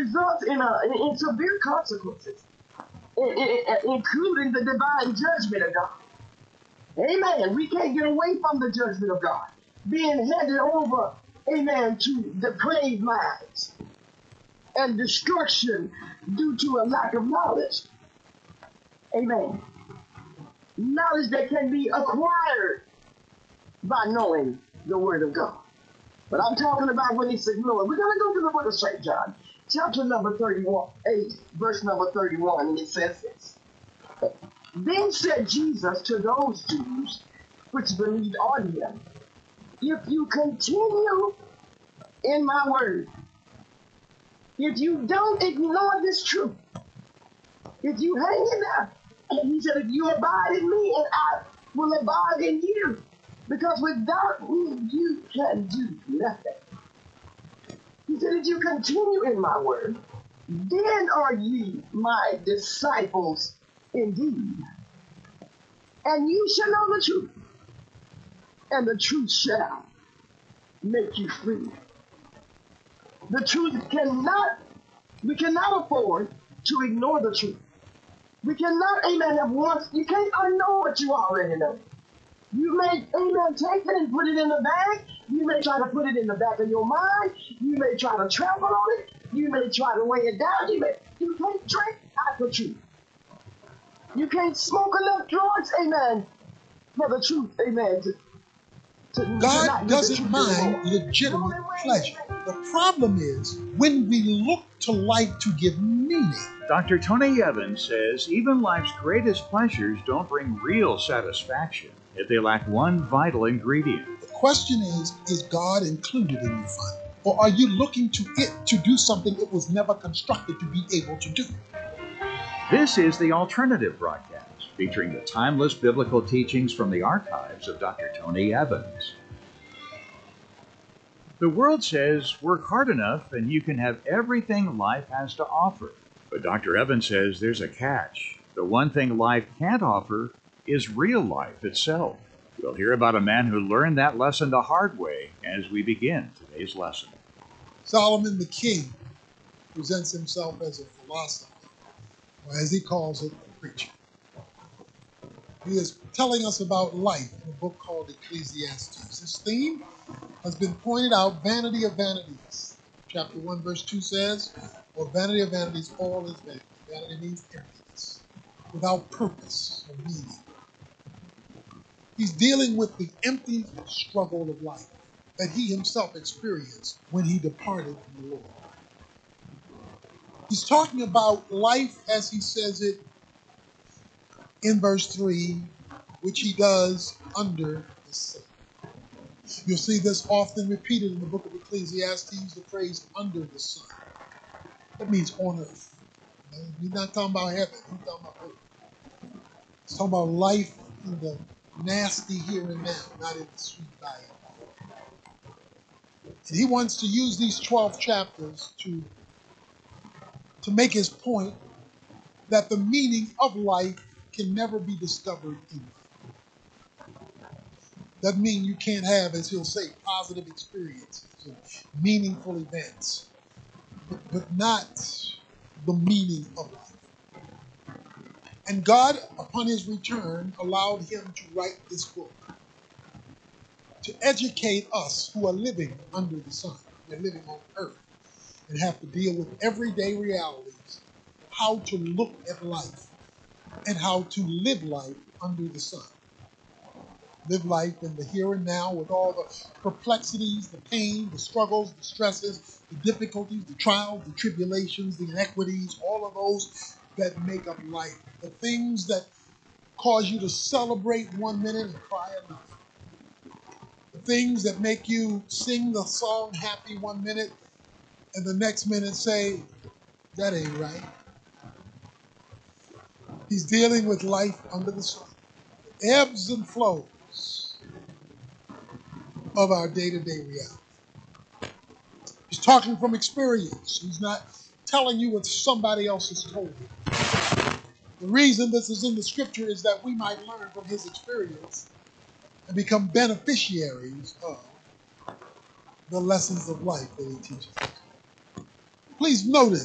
results in severe consequences, including the divine judgment of God. Amen. We can't get away from the judgment of God, being handed over, amen, to depraved minds and destruction due to a lack of knowledge. Amen. Knowledge that can be acquired by knowing the Word of God. But I'm talking about when it's ignored. We're going to go to the book of St. John, chapter number 31, 8, verse number 31, and it says this. Then said Jesus to those Jews which believed on him, if you continue in my word, if you don't ignore this truth, if you hang in there, and he said, if you abide in me and I will abide in you, because without me you can do nothing. He said, if you continue in my word, then are ye my disciples indeed. And you shall know the truth, and the truth shall make you free. The truth we cannot afford to ignore the truth. We cannot, amen, have once, you can't unknow what you already know. You may, amen, take it and put it in the bag. You may try to put it in the back of your mind. You may try to trample on it. You may try to weigh it down. You can't drink out the truth. You can't smoke enough drugs, amen, for the truth, amen, God doesn't mind legitimate pleasure. The problem is when we look to life to give meaning. Dr. Tony Evans says even life's greatest pleasures don't bring real satisfaction if they lack one vital ingredient. The question is God included in your fun? Or are you looking to it to do something it was never constructed to be able to do? This is The Alternative Broadcast, featuring the timeless biblical teachings from the archives of Dr. Tony Evans. The world says work hard enough and you can have everything life has to offer. But Dr. Evans says there's a catch. The one thing life can't offer is real life itself. We'll hear about a man who learned that lesson the hard way as we begin today's lesson. Solomon the king presents himself as a philosopher, or as he calls it, a preacher. He is telling us about life in a book called Ecclesiastes. This theme has been pointed out, vanity of vanities. Chapter 1, verse 2 says, or vanity of vanities, all is vanity. Vanity means emptiness, without purpose or meaning. He's dealing with the empty struggle of life that he himself experienced when he departed from the Lord. He's talking about life as he says it in verse 3, which he does under the sun. You'll see this often repeated in the book of Ecclesiastes, the phrase under the sun. That means on earth. He's not talking about heaven, he's talking about earth. He's talking about life in the nasty here and now, not in the sweet by and by. And he wants to use these 12 chapters to make his point that the meaning of life can never be discovered in life. Doesn't mean you can't have, as he'll say, positive experiences and meaningful events, but not the meaning of life. And God, upon his return, allowed him to write this book to educate us who are living under the sun. We're living on earth and have to deal with everyday realities, how to look at life and how to live life under the sun. Live life in the here and now with all the perplexities, the pain, the struggles, the stresses, the difficulties, the trials, the tribulations, the inequities, all of those that make up life. The things that cause you to celebrate one minute and cry another. The things that make you sing the song happy one minute and the next minute say, that ain't right. He's dealing with life under the sun. The ebbs and flows of our day-to-day reality. He's talking from experience. He's not telling you what somebody else has told you. The reason this is in the scripture is that we might learn from his experience and become beneficiaries of the lessons of life that he teaches us. Please notice